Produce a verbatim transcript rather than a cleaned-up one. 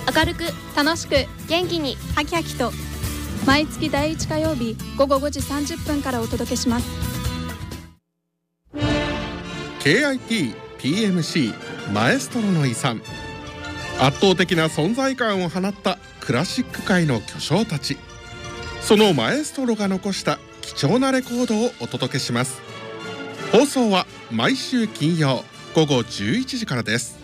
明るく楽しく元気にハキハキと毎月だいいち火曜日午後ごじさんじゅっぷんからお届けします。 ケーアイティー ピーエムシー マエストロの遺産、圧倒的な存在感を放ったクラシック界の巨匠たち、そのマエストロが残した貴重なレコードをお届けします。放送は毎週金曜午後じゅういちじからです。